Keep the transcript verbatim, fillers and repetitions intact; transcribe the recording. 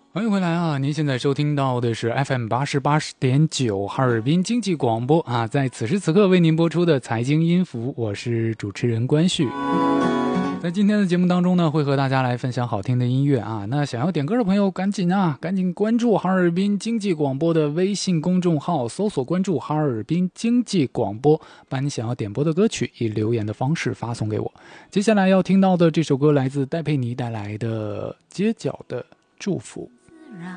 欢迎回来啊！您现在收听到的是 F M 八十八点九哈尔滨经济广播啊，在此时此刻为您播出的财经音符，我是主持人关旭。在今天的节目当中呢，会和大家来分享好听的音乐啊。那想要点歌的朋友，赶紧啊，赶紧关注哈尔滨经济广播的微信公众号，搜索关注哈尔滨经济广播，把你想要点播的歌曲以留言的方式发送给我。接下来要听到的这首歌来自戴佩妮带来的《街角的祝福》。